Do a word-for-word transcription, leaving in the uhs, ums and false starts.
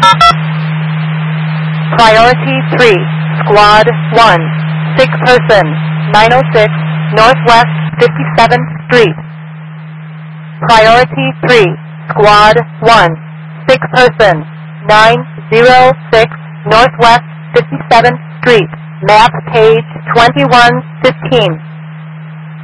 Priority three, Squad one, sick person, nine oh six Northwest fifty-seventh Street. Priority three, Squad one, sick person, nine oh six Northwest fifty-seventh Street, map page twenty-one fifteen.